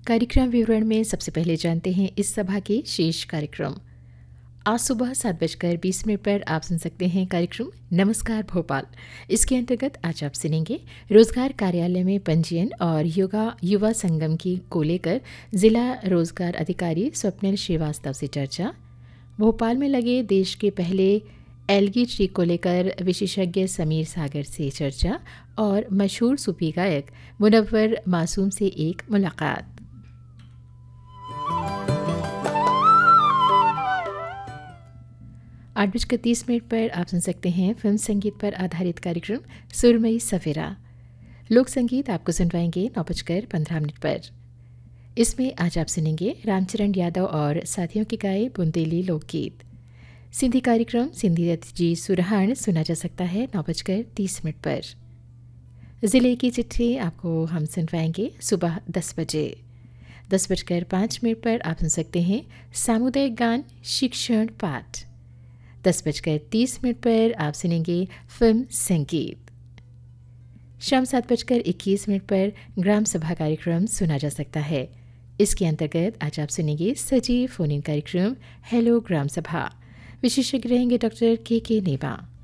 कार्यक्रम विवरण में सबसे पहले जानते हैं इस सभा के शेष कार्यक्रम। आज सुबह 7:20 पर आप सुन सकते हैं कार्यक्रम नमस्कार भोपाल। इसके अंतर्गत आज आप सुनेंगे रोजगार कार्यालय में पंजीयन और युवा संगम को लेकर जिला रोजगार अधिकारी स्वप्निल श्रीवास्तव से चर्चा। भोपाल में लगे देश के पहले एलगी ट्री को लेकर विशेषज्ञ समीर सागर से चर्चा और मशहूर सूफी गायक मुनव्वर मासूम से एक मुलाकात। 8:30 पर आप सुन सकते हैं फिल्म संगीत पर आधारित कार्यक्रम सुरमई सफेरा। लोक संगीत आपको सुनवाएंगे 9:15 पर। इसमें आज आप सुनेंगे रामचरण यादव और साथियों की गाए बुंदेली लोकगीत। सिंधी कार्यक्रम सिंधी जी सुरहान सुना जा सकता है 9:30 पर। जिले की चिट्ठी आपको हम सुनवाएंगे सुबह 10 बजे। 10:05 पर आप सुन सकते हैं सामुदायिक गान शिक्षण पाठ। 10:30 पर आप सुनेंगे फिल्म संगीत। शाम 7:21 पर ग्राम सभा कार्यक्रम सुना जा सकता है। इसके अंतर्गत आज आप सुनेंगे सजीव फोन इन कार्यक्रम हेलो ग्राम सभा। विशेषज्ञ रहेंगे डॉक्टर के नेबा।